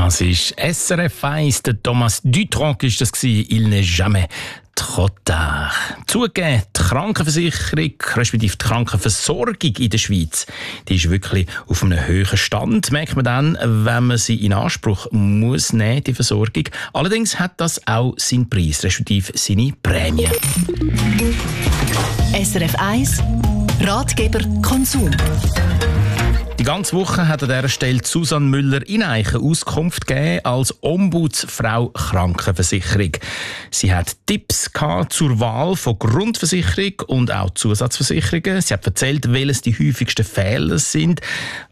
Das ist SRF 1, der Thomas Dutronc ist das gewesen. Il n'est jamais trop tard. Zugegeben, die Krankenversicherung, respektive die Krankenversorgung in der Schweiz, die ist wirklich auf einem hohen Stand, merkt man dann, wenn man sie in Anspruch muss nehmen, die Versorgung. Allerdings hat das auch seinen Preis, respektive seine Prämie. SRF 1 Ratgeber Konsum. Die ganze Woche hat an dieser Stelle Susanne Müller in Eichen Auskunft gegeben als Ombudsfrau Krankenversicherung. Sie hat Tipps zur Wahl von Grundversicherung und auch Zusatzversicherungen. Sie hat erzählt, welches die häufigsten Fehler sind.